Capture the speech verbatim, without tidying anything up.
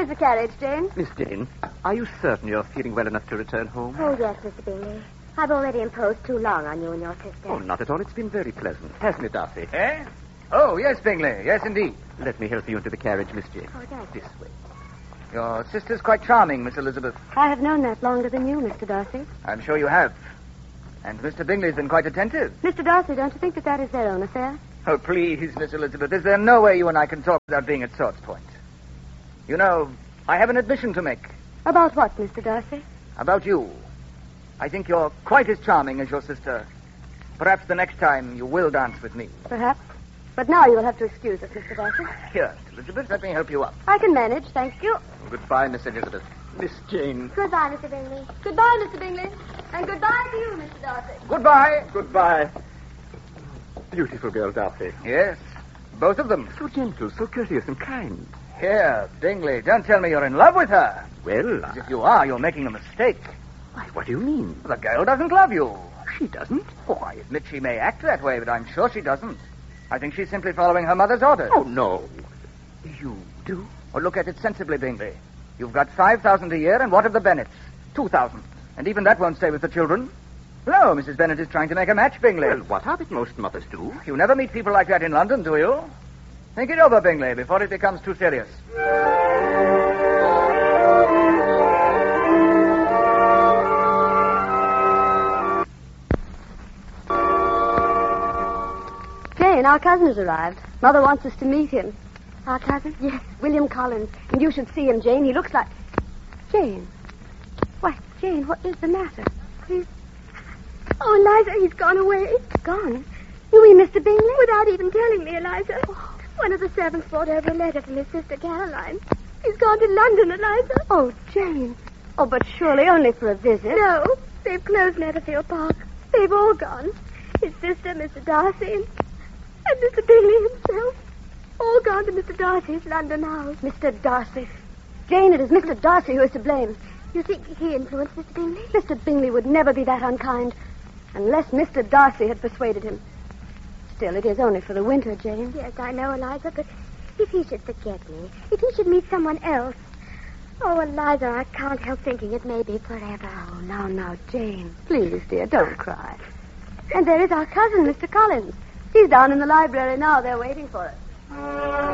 the carriage, Jane. Miss Jane, are you certain you're feeling well enough to return home? Oh, yes, Mister Bingley. I've already imposed too long on you and your sister. Oh, not at all. It's been very pleasant. Hasn't it, Darcy? Eh? Oh, yes, Bingley. Yes, indeed. Let me help you into the carriage, Miss Jane. Oh, thank you. This way. Your sister's quite charming, Miss Elizabeth. I have known that longer than you, Mister Darcy. I'm sure you have. And Mister Bingley's been quite attentive. Mister Darcy, don't you think that that is their own affair? Oh, please, Miss Elizabeth. Is there no way you and I can talk without being at Swords Point? You know, I have an admission to make. About what, Mister Darcy? About you. I think you're quite as charming as your sister. Perhaps the next time you will dance with me. Perhaps. But now you will have to excuse us, Mister Darcy. Here, Elizabeth, let me help you up. I can manage, thank you. Goodbye, Miss Elizabeth. Miss Jane. Goodbye, Mister Bingley. Goodbye, Mister Bingley. And goodbye to you, Mister Darcy. Goodbye. Goodbye. Beautiful girl, Darcy. Yes, both of them. So gentle, so courteous and kind. Here, Bingley, don't tell me you're in love with her. Well, As if you are, you're making a mistake. why, what do you mean? The girl doesn't love you. She doesn't? Oh, I admit she may act that way, but I'm sure she doesn't. I think she's simply following her mother's orders. Oh, no. You do? Oh, look at it sensibly, Bingley. You've got five thousand a year, and what of the Bennets? Two thousand. And even that won't stay with the children. No, Missus Bennet is trying to make a match, Bingley. Well, what of it? Most mothers do. You never meet people like that in London, do you? Think it over, Bingley, before it becomes too serious. Jane, our cousin has arrived. Mother wants us to meet him. Our cousin? Yes, William Collins. And you should see him, Jane. He looks like... Jane. Why, Jane, what is the matter? He's... Oh, Eliza, he's gone away. Gone? You mean Mister Bingley? Without even telling me, Eliza. One of the servants brought over a letter from his sister Caroline. He's gone to London, Eliza. Oh, Jane. Oh, but surely only for a visit. No, they've closed Netherfield Park. They've all gone. His sister, Mister Darcy, and, and Mister Bingley himself. All gone to Mister Darcy's London house. Mister Darcy. Jane, it is Mister Darcy who is to blame. You think he influenced Mister Bingley? Mister Bingley would never be that unkind unless Mister Darcy had persuaded him. Still, it is only for the winter, Jane. Yes, I know, Eliza, but if he should forget me, if he should meet someone else... Oh, Eliza, I can't help thinking it may be forever. Oh, now, now, Jane. Please, dear, don't cry. And there is our cousin, Mister Collins. He's down in the library now. They're waiting for us.